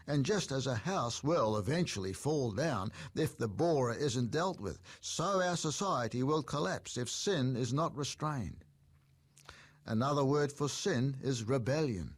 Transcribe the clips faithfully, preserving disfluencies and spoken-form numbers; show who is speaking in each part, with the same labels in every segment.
Speaker 1: And just as a house will eventually fall down if the borer isn't dealt with, so our society will collapse if sin is not restrained. Another word for sin is rebellion.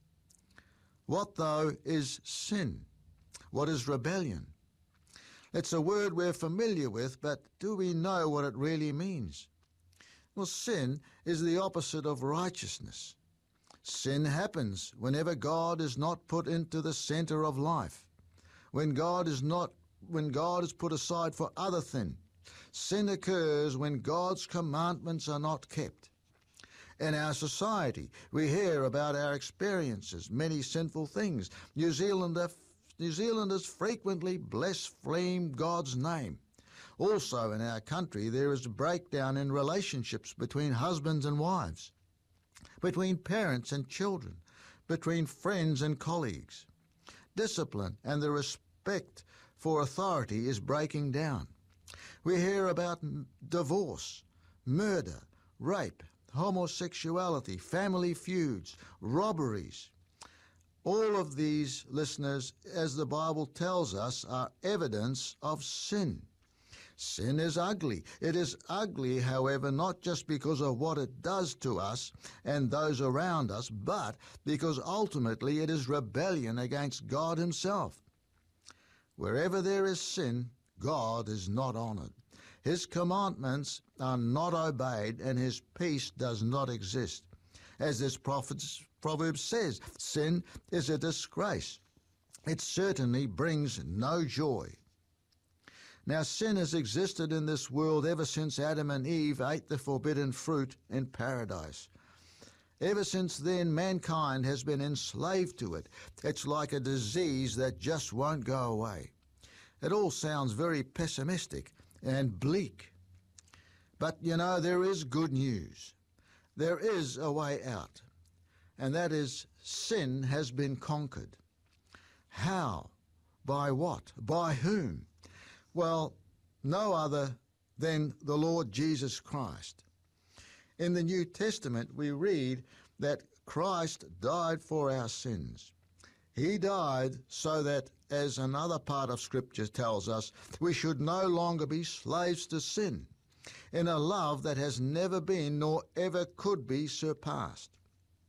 Speaker 1: What, though, is sin? What is rebellion? It's a word we're familiar with, but do we know what it really means? Well, sin is the opposite of righteousness. Sin happens whenever God is not put into the center of life, when God is not, when God is put aside for other things. Sin occurs when God's commandments are not kept. In our society, we hear about our experiences, many sinful things. New Zealander, New Zealanders frequently blaspheme God's name. Also in our country, there is a breakdown in relationships between husbands and wives, between parents and children, between friends and colleagues. Discipline and the respect for authority is breaking down. We hear about divorce, murder, rape, homosexuality, family feuds, robberies. All of these, listeners, as the Bible tells us, are evidence of sin. Sin is ugly. It is ugly, however, not just because of what it does to us and those around us, but because ultimately it is rebellion against God himself. Wherever there is sin, God is not honored. His commandments are not obeyed, and his peace does not exist. As this prophet's proverb says, sin is a disgrace. It certainly brings no joy. Now, sin has existed in this world ever since Adam and Eve ate the forbidden fruit in paradise. Ever since then, mankind has been enslaved to it. It's like a disease that just won't go away. It all sounds very pessimistic and bleak. But, you know, there is good news. There is a way out, and that is sin has been conquered. How? By what? By whom? Well, no other than the Lord Jesus Christ. In the New Testament, we read that Christ died for our sins. He died so that, as another part of Scripture tells us, we should no longer be slaves to sin, in a love that has never been nor ever could be surpassed.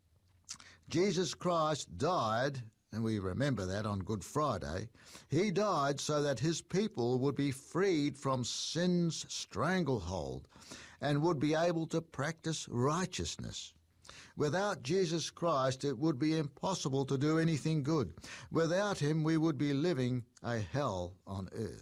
Speaker 1: Jesus Christ died, and we remember that on Good Friday. He died so that his people would be freed from sin's stranglehold and would be able to practice righteousness. Without Jesus Christ, it would be impossible to do anything good. Without him, we would be living a hell on earth.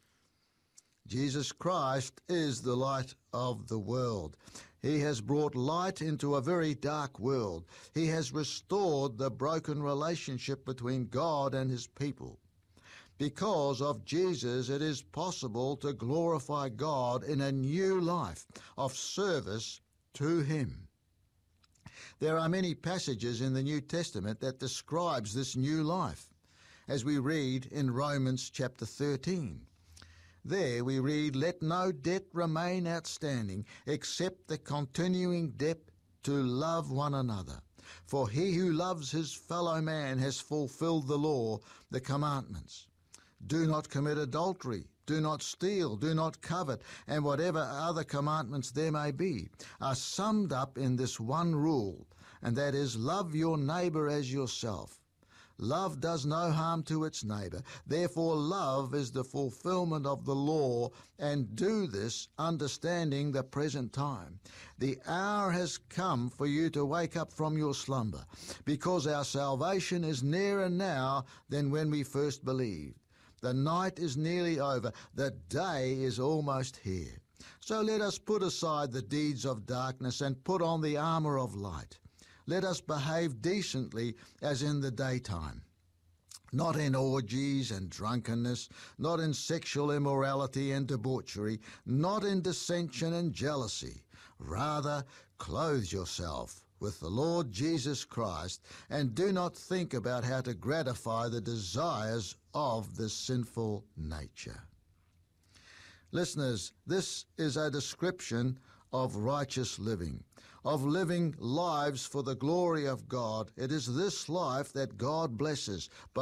Speaker 1: Jesus Christ is the light of the world. He has brought light into a very dark world. He has restored the broken relationship between God and his people. Because of Jesus, it is possible to glorify God in a new life of service to him. There are many passages in the New Testament that describes this new life, as we read in Romans chapter thirteen. There we read, "Let no debt remain outstanding, except the continuing debt to love one another. For he who loves his fellow man has fulfilled the law, the commandments. Do not commit adultery, do not steal, do not covet, and whatever other commandments there may be, are summed up in this one rule, and that is, love your neighbor as yourself. Love does no harm to its neighbor. Therefore, love is the fulfillment of the law, and do this understanding the present time. The hour has come for you to wake up from your slumber, because our salvation is nearer now than when we first believed. The night is nearly over. The day is almost here. So let us put aside the deeds of darkness and put on the armor of light. Let us behave decently as in the daytime, not in orgies and drunkenness, not in sexual immorality and debauchery, not in dissension and jealousy. Rather, clothe yourself with the Lord Jesus Christ, and do not think about how to gratify the desires of the sinful nature." Listeners, this is a description of righteous living, of living lives for the glory of God. It is this life that God blesses.